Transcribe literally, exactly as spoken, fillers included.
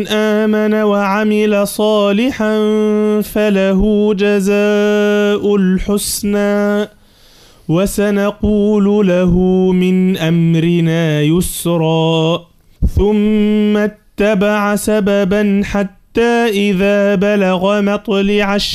آمن وعمل صالحا فله جزاء الحسنى وسنقول له من أمرنا يسرا ثم اتبع سببا حتى إذا بلغ مطلع الشمس